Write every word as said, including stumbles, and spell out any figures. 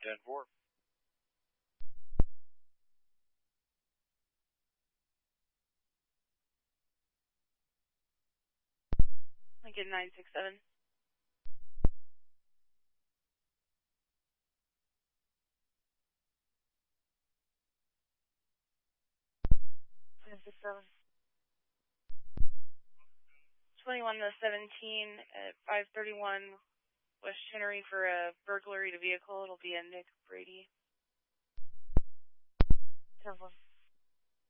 ten four. Lincoln nine six seven. nine six seven. twenty-one to seventeen at five thirty-one West Chinnery for a burglary to vehicle. It'll be a Nick Brady. ten four.